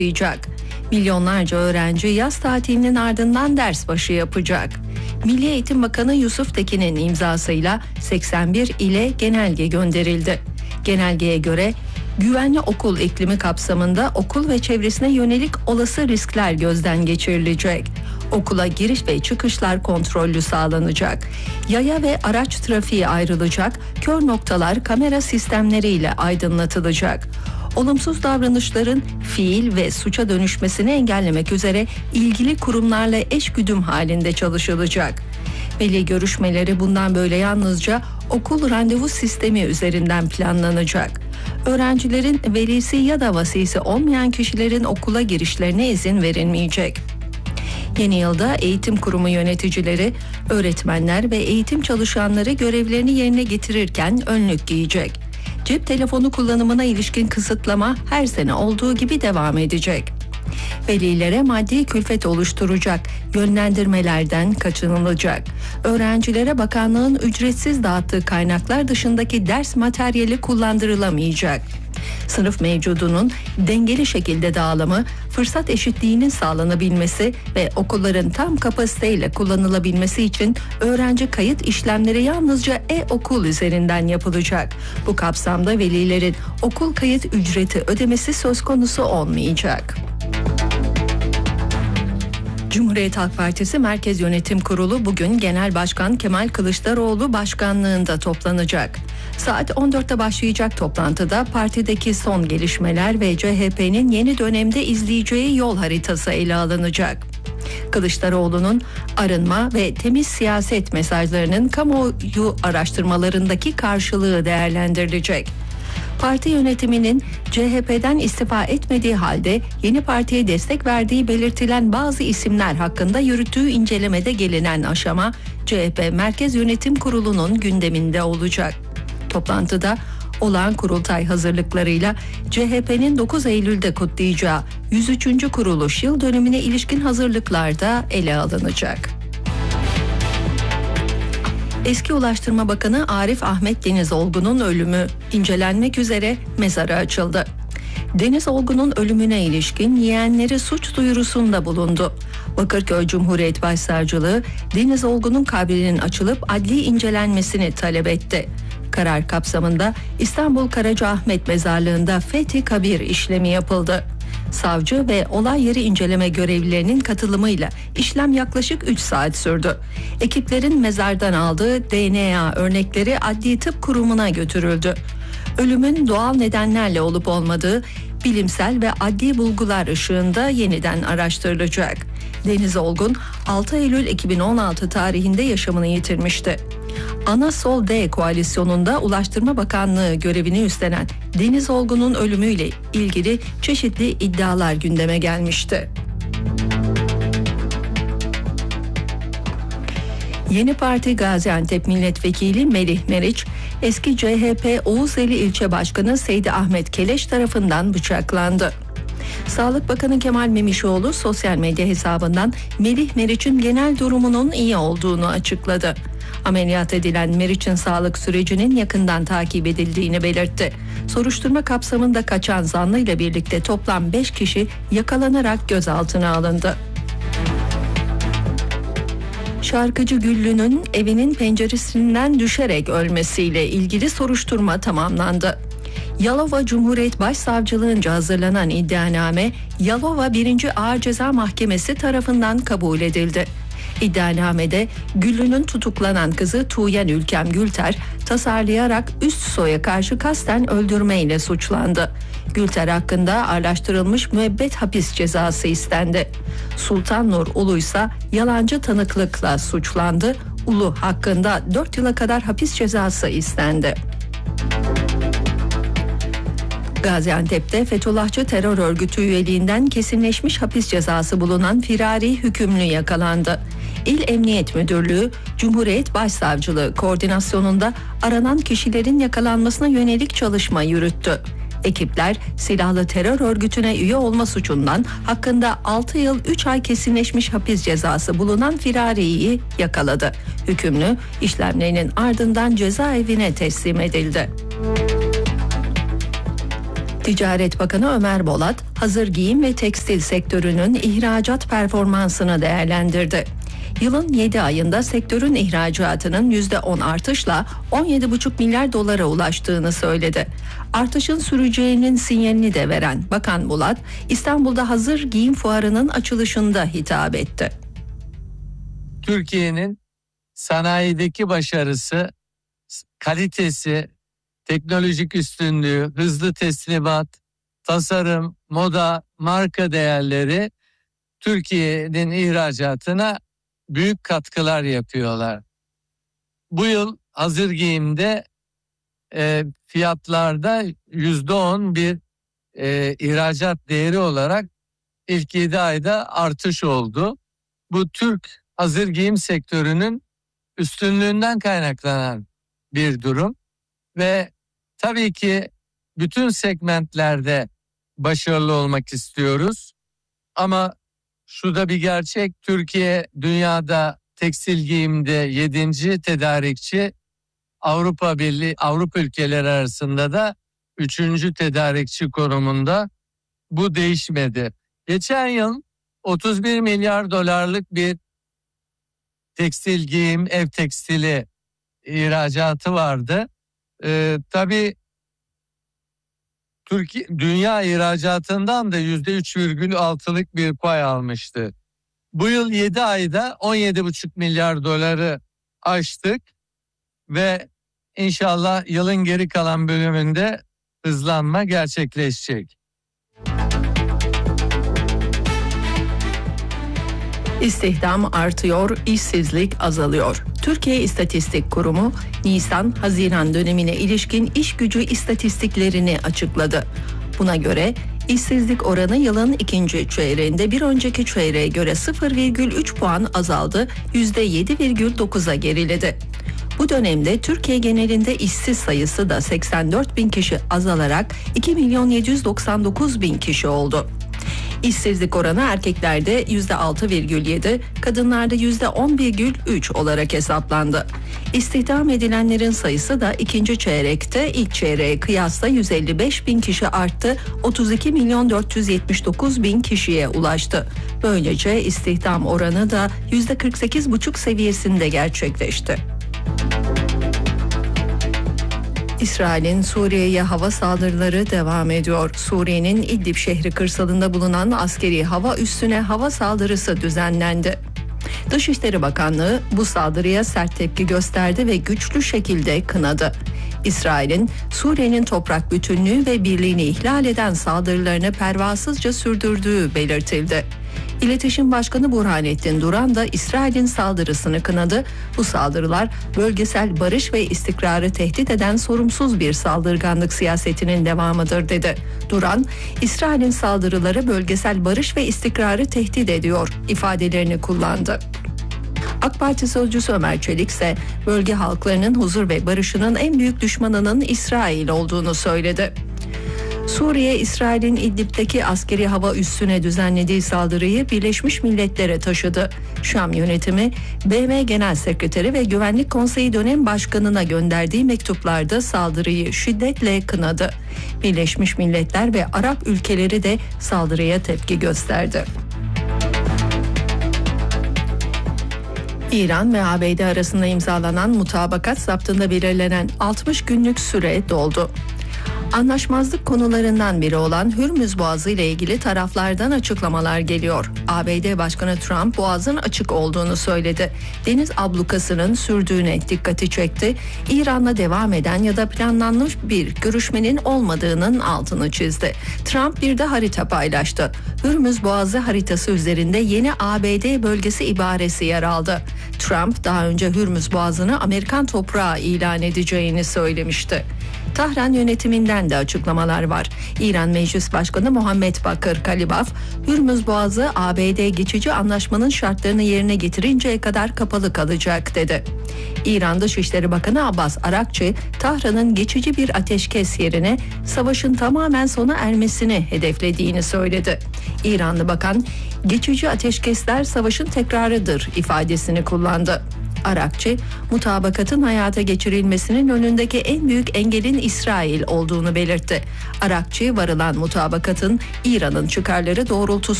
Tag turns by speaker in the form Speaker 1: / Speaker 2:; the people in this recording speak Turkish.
Speaker 1: başlayacak. Milyonlarca öğrenci yaz tatilinin ardından ders başı yapacak. Milli Eğitim Bakanı Yusuf Tekin'in imzasıyla 81 ile genelge gönderildi. Genelgeye göre güvenli okul iklimi kapsamında okul ve çevresine yönelik olası riskler gözden geçirilecek. Okula giriş ve çıkışlar kontrollü sağlanacak. Yaya ve araç trafiği ayrılacak, kör noktalar kamera sistemleriyle aydınlatılacak. Olumsuz davranışların fiil ve suça dönüşmesini engellemek üzere ilgili kurumlarla eşgüdüm halinde çalışılacak. Veli görüşmeleri bundan böyle yalnızca okul randevu sistemi üzerinden planlanacak. Öğrencilerin velisi ya da vasisi olmayan kişilerin okula girişlerine izin verilmeyecek. Yeni yılda eğitim kurumu yöneticileri, öğretmenler ve eğitim çalışanları görevlerini yerine getirirken önlük giyecek. Cep telefonu kullanımına ilişkin kısıtlama her sene olduğu gibi devam edecek. Velilere maddi külfet oluşturacak yönlendirmelerden kaçınılacak. Öğrencilere bakanlığın ücretsiz dağıttığı kaynaklar dışındaki ders materyali kullandırılamayacak. Sınıf mevcudunun dengeli şekilde dağılımı, fırsat eşitliğinin sağlanabilmesi ve okulların tam kapasiteyle kullanılabilmesi için öğrenci kayıt işlemleri yalnızca e-okul üzerinden yapılacak. Bu kapsamda velilerin okul kayıt ücreti ödemesi söz konusu olmayacak. Cumhuriyet Halk Partisi Merkez Yönetim Kurulu bugün Genel Başkan Kemal Kılıçdaroğlu başkanlığında toplanacak. Saat 14'te başlayacak toplantıda partideki son gelişmeler ve CHP'nin yeni dönemde izleyeceği yol haritası ele alınacak. Kılıçdaroğlu'nun arınma ve temiz siyaset mesajlarının kamuoyu araştırmalarındaki karşılığı değerlendirilecek. Parti yönetiminin CHP'den istifa etmediği halde yeni partiye destek verdiği belirtilen bazı isimler hakkında yürüttüğü incelemede gelinen aşama CHP Merkez Yönetim Kurulu'nun gündeminde olacak. Toplantıda olağan kurultay hazırlıklarıyla CHP'nin 9 Eylül'de kutlayacağı 103. kuruluş yıl dönümüne ilişkin hazırlıklar da ele alınacak. Eski Ulaştırma Bakanı Arif Ahmet Deniz Olgun'un ölümü incelenmek üzere mezarı açıldı. Deniz Olgun'un ölümüne ilişkin yeğenleri suç duyurusunda bulundu. Bakırköy Cumhuriyet Başsavcılığı Deniz Olgun'un kabrinin açılıp adli incelenmesini talep etti. Karar kapsamında İstanbul Karacaahmet Mezarlığı'nda fethi kabir işlemi yapıldı. Savcı ve olay yeri inceleme görevlilerinin katılımıyla işlem yaklaşık 3 saat sürdü. Ekiplerin mezardan aldığı DNA örnekleri Adli Tıp Kurumu'na götürüldü. Ölümün doğal nedenlerle olup olmadığı bilimsel ve adli bulgular ışığında yeniden araştırılacak. Deniz Olgun 6 Eylül 2016 tarihinde yaşamını yitirmişti. Ana Sol D koalisyonunda Ulaştırma Bakanlığı görevini üstlenen Deniz Olgun'un ölümüyle ilgili çeşitli iddialar gündeme gelmişti. Yeni Parti Gaziantep Milletvekili Melih Meriç, eski CHP Oğuzeli İlçe Başkanı Seydi Ahmet Keleş tarafından bıçaklandı. Sağlık Bakanı Kemal Memişoğlu sosyal medya hesabından Melih Meriç'in genel durumunun iyi olduğunu açıkladı. Ameliyat edilen Meriç'in sağlık sürecinin yakından takip edildiğini belirtti. Soruşturma kapsamında kaçan zanlı ile birlikte toplam 5 kişi yakalanarak gözaltına alındı. Şarkıcı Güllü'nün evinin penceresinden düşerek ölmesiyle ilgili soruşturma tamamlandı. Yalova Cumhuriyet Başsavcılığınca hazırlanan iddianame Yalova 1. Ağır Ceza Mahkemesi tarafından kabul edildi. İddianamede Güllü'nün tutuklanan kızı Tuğyan Ülkem Gülter tasarlayarak üst soya karşı kasten öldürmeyle suçlandı. Gülter hakkında ağırlaştırılmış müebbet hapis cezası istendi. Sultan Nur Ulu ise yalancı tanıklıkla suçlandı. Ulu hakkında 4 yıla kadar hapis cezası istendi. Gaziantep'te Fethullahçı terör örgütü üyeliğinden kesinleşmiş hapis cezası bulunan firari hükümlü yakalandı. İl Emniyet Müdürlüğü, Cumhuriyet Başsavcılığı koordinasyonunda aranan kişilerin yakalanmasına yönelik çalışma yürüttü. Ekipler silahlı terör örgütüne üye olma suçundan hakkında 6 yıl 3 ay kesinleşmiş hapis cezası bulunan firariyi yakaladı. Hükümlü işlemlerinin ardından cezaevine teslim edildi. Ticaret Bakanı Ömer Bolat, hazır giyim ve tekstil sektörünün ihracat performansını değerlendirdi. Yılın 7 ayında sektörün ihracatının %10 artışla 17,5 milyar dolara ulaştığını söyledi. Artışın süreceğinin sinyalini de veren Bakan Bolat, İstanbul'da hazır giyim fuarının açılışında hitap etti.
Speaker 2: Türkiye'nin sanayideki başarısı, kalitesi, teknolojik üstünlüğü, hızlı teslimat, tasarım, moda, marka değerleri Türkiye'nin ihracatına büyük katkılar yapıyorlar. Bu yıl hazır giyimde fiyatlarda %10 bir ihracat değeri olarak ilk 7 ayda artış oldu. Bu Türk hazır giyim sektörünün üstünlüğünden kaynaklanan bir durum ve tabii ki bütün segmentlerde başarılı olmak istiyoruz. Ama şu da bir gerçek, Türkiye dünyada tekstil giyimde 7. tedarikçi, Avrupa Birliği, Avrupa ülkeleri arasında da 3. tedarikçi konumunda. Bu değişmedi. Geçen yıl 31 milyar dolarlık bir tekstil giyim, ev tekstili ihracatı vardı. Tabii Türkiye dünya ihracatından da %3,6'lık bir pay almıştı. Bu yıl 7 ayda 17,5 milyar doları aştık ve inşallah yılın geri kalan bölümünde hızlanma gerçekleşecek.
Speaker 1: İstihdam artıyor, işsizlik azalıyor. Türkiye İstatistik Kurumu, Nisan-Haziran dönemine ilişkin iş gücü istatistiklerini açıkladı. Buna göre işsizlik oranı yılın ikinci çeyreğinde bir önceki çeyreğe göre 0,3 puan azaldı, %7,9'a geriledi. Bu dönemde Türkiye genelinde işsiz sayısı da 84 bin kişi azalarak 2.799.000 kişi oldu. İşsizlik oranı erkeklerde %6,7, kadınlarda %10,3 olarak hesaplandı. İstihdam edilenlerin sayısı da ikinci çeyrekte ilk çeyreğe kıyasla 155 bin kişi arttı, 32.479.000 kişiye ulaştı. Böylece istihdam oranı da %48,5 seviyesinde gerçekleşti. İsrail'in Suriye'ye hava saldırıları devam ediyor. Suriye'nin İdlib şehri kırsalında bulunan askeri hava üssüne hava saldırısı düzenlendi. Dışişleri Bakanlığı bu saldırıya sert tepki gösterdi ve güçlü şekilde kınadı. İsrail'in Suriye'nin toprak bütünlüğü ve birliğini ihlal eden saldırılarını pervasızca sürdürdüğü belirtildi. İletişim Başkanı Burhanettin Duran da İsrail'in saldırısını kınadı. Bu saldırılar bölgesel barış ve istikrarı tehdit eden sorumsuz bir saldırganlık siyasetinin devamıdır dedi. Duran, İsrail'in saldırıları bölgesel barış ve istikrarı tehdit ediyor ifadelerini kullandı. AK Parti sözcüsü Ömer Çelik ise bölge halklarının huzur ve barışının en büyük düşmanının İsrail olduğunu söyledi. Suriye, İsrail'in İdlib'deki askeri hava üssüne düzenlediği saldırıyı Birleşmiş Milletler'e taşıdı. Şam yönetimi, BM Genel Sekreteri ve Güvenlik Konseyi dönem başkanına gönderdiği mektuplarda saldırıyı şiddetle kınadı. Birleşmiş Milletler ve Arap ülkeleri de saldırıya tepki gösterdi. İran ve ABD arasında imzalanan mutabakat zaptında belirlenen 60 günlük süre doldu. Anlaşmazlık konularından biri olan Hürmüz Boğazı ile ilgili taraflardan açıklamalar geliyor. ABD Başkanı Trump boğazın açık olduğunu söyledi. Deniz ablukasının sürdüğüne dikkati çekti. İran'la devam eden ya da planlanmış bir görüşmenin olmadığının altını çizdi. Trump bir de harita paylaştı. Hürmüz Boğazı haritası üzerinde yeni ABD bölgesi ibaresi yer aldı. Trump daha önce Hürmüz Boğazı'nı Amerikan toprağı ilan edeceğini söylemişti. Tahran yönetiminden de açıklamalar var. İran Meclis Başkanı Muhammed Bakır Kalibaf, Hürmüz Boğazı ABD geçici anlaşmanın şartlarını yerine getirinceye kadar kapalı kalacak dedi. İran Dışişleri Bakanı Abbas Arakçı, Tahran'ın geçici bir ateşkes yerine savaşın tamamen sona ermesini hedeflediğini söyledi. İranlı bakan, geçici ateşkesler savaşın tekrarıdır ifadesini kullandı. Arakçı, mutabakatın hayata geçirilmesinin önündeki en büyük engelin İsrail olduğunu belirtti. Arakçı, varılan mutabakatın İran'ın çıkarları doğrultusunda